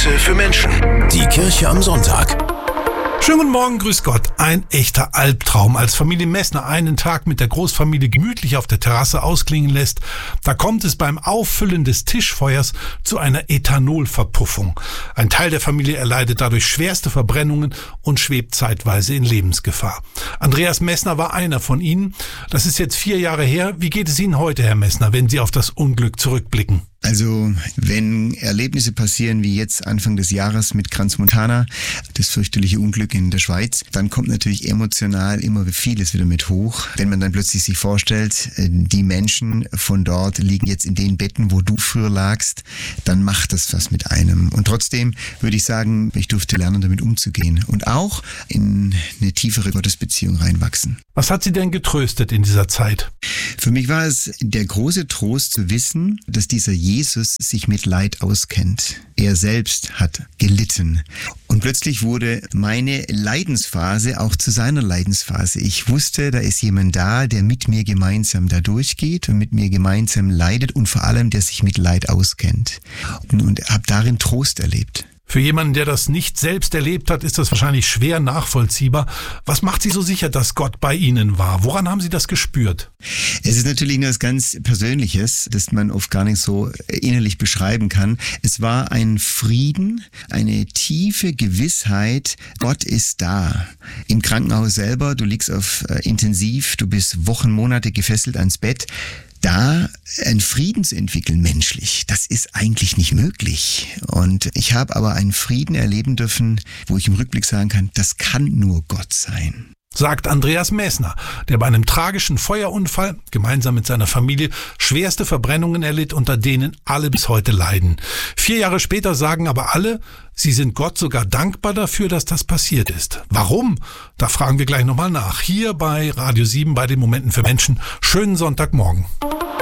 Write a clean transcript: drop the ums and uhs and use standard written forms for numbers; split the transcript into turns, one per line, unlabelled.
Momente für Menschen. Die Kirche am Sonntag.
Schönen guten Morgen, grüß Gott. Ein echter Albtraum. Als Familie Messner einen Tag mit der Großfamilie gemütlich auf der Terrasse ausklingen lässt, da kommt es beim Auffüllen des Tischfeuers zu einer Ethanolverpuffung. Ein Teil der Familie erleidet dadurch schwerste Verbrennungen und schwebt zeitweise in Lebensgefahr. Andreas Messner war einer von ihnen. Das ist jetzt 4 Jahre her. Wie geht es Ihnen heute, Herr Messner, wenn Sie auf das Unglück zurückblicken?
Also, wenn Erlebnisse passieren wie jetzt Anfang des Jahres mit Crans-Montana, das fürchterliche Unglück in der Schweiz, dann kommt natürlich emotional immer vieles wieder mit hoch. Wenn man dann plötzlich sich vorstellt, die Menschen von dort liegen jetzt in den Betten, wo du früher lagst, dann macht das was mit einem. Und trotzdem würde ich sagen, ich durfte lernen, damit umzugehen und auch in eine tiefere Gottesbeziehung reinwachsen.
Was hat Sie denn getröstet in dieser Zeit?
Für mich war es der große Trost zu wissen, dass dieser Jesus sich mit Leid auskennt. Er selbst hat gelitten. Und plötzlich wurde meine Leidensphase auch zu seiner Leidensphase. Ich wusste, da ist jemand da, der mit mir gemeinsam da durchgeht und mit mir gemeinsam leidet und vor allem, der sich mit Leid auskennt. Und habe darin Trost erlebt.
Für jemanden, der das nicht selbst erlebt hat, ist das wahrscheinlich schwer nachvollziehbar. Was macht Sie so sicher, dass Gott bei Ihnen war? Woran haben Sie das gespürt?
Es ist natürlich etwas ganz Persönliches, das man oft gar nicht so innerlich beschreiben kann. Es war ein Frieden, eine tiefe Gewissheit, Gott ist da. Im Krankenhaus selber, du liegst auf Intensiv, du bist Wochen, Monate gefesselt ans Bett. Da einen Frieden zu entwickeln menschlich, das ist eigentlich nicht möglich. Und ich habe aber einen Frieden erleben dürfen, wo ich im Rückblick sagen kann, das kann nur Gott sein.
Sagt Andreas Messner, der bei einem tragischen Feuerunfall gemeinsam mit seiner Familie schwerste Verbrennungen erlitt, unter denen alle bis heute leiden. 4 Jahre später sagen aber alle, sie sind Gott sogar dankbar dafür, dass das passiert ist. Warum? Da fragen wir gleich nochmal nach. Hier bei Radio 7 bei den Momenten für Menschen. Schönen Sonntagmorgen.